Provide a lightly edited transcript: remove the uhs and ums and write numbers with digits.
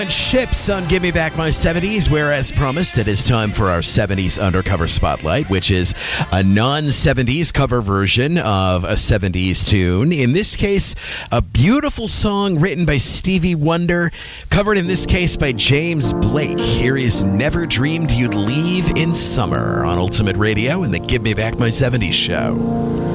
Ships on Give Me Back My 70s, where, as promised, it is time for our 70s Undercover Spotlight, which is a non-70s cover version of a 70s tune. In this case, a beautiful song written by Stevie Wonder, covered in this case by James Blake. Here is Never Dreamed You'd Leave in Summer on Ultimate Radio and the Give Me Back My 70s show.